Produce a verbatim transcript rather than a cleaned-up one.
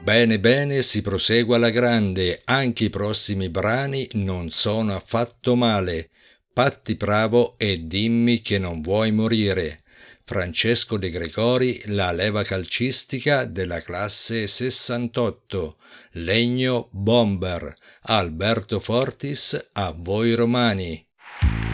Bene, bene, si prosegue alla grande, anche i prossimi brani non sono affatto male. Patti bravo e dimmi che non vuoi morire. Francesco De Gregori, la leva calcistica della classe sessantotto. Legno Bomber. Alberto Fortis, a voi romani.